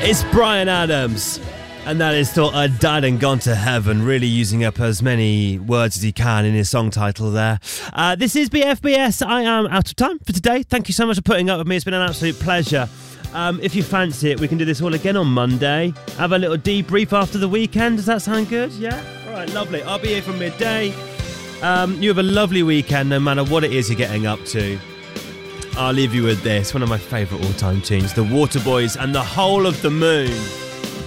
It's Bryan Adams, and that is thought I'd died and gone to heaven, really using up as many words as he can in his song title there. This is BFBS. I am out of time for today. Thank you so much for putting up with me. It's been an absolute pleasure. If you fancy it, we can do this all again on Monday. Have a little debrief after the weekend. Does that sound good? Yeah? All right, lovely. I'll be here from midday. You have a lovely weekend, no matter what it is you're getting up to. I'll leave you with this, one of my favourite all-time tunes, The Waterboys and The Whole of the Moon.